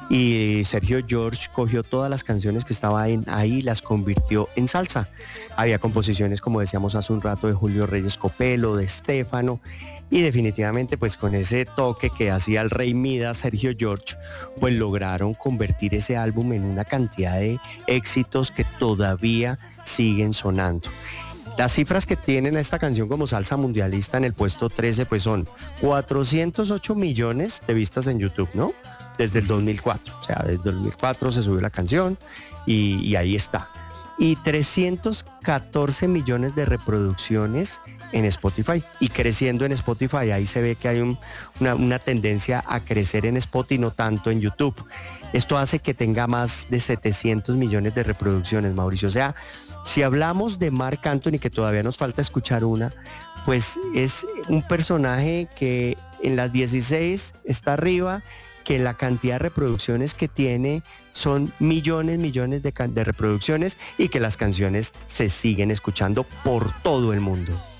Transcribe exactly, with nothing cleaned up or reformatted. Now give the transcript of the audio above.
y Sergio George cogió todas las canciones que estaban ahí y las convirtió en salsa. Había composiciones, como decíamos hace un rato, de Julio Reyes Copelo, de Estéfano, y definitivamente pues con ese toque que hacía el Rey Midas, Sergio George, pues lograron convertir ese álbum en una cantidad de éxitos que todavía siguen sonando. Las cifras que tienen a esta canción como salsa mundialista en el puesto trece pues son cuatrocientos ocho millones de vistas en YouTube, ¿no? Desde el dos mil cuatro, o sea, desde el dos mil cuatro se subió la canción y, y ahí está. Y trescientos catorce millones de reproducciones en Spotify y creciendo en Spotify. Ahí se ve que hay un, una, una tendencia a crecer en Spotify, no tanto en YouTube. Esto hace que tenga más de setecientos millones de reproducciones, Mauricio. O sea, si hablamos de Marc Anthony, que todavía nos falta escuchar una, pues es un personaje que en las dieciséis está arriba, que la cantidad de reproducciones que tiene son millones, millones de, de reproducciones y que las canciones se siguen escuchando por todo el mundo.